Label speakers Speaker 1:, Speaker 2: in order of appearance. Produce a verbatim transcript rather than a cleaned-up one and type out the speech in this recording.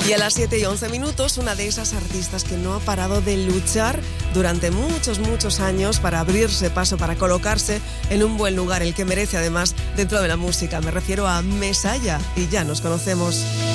Speaker 1: Y a las siete y once minutos, una de esas artistas que no ha parado de luchar durante muchos, muchos años para abrirse paso, para colocarse en un buen lugar, el que merece además dentro de la música. Me refiero a Mesaya y ya nos conocemos.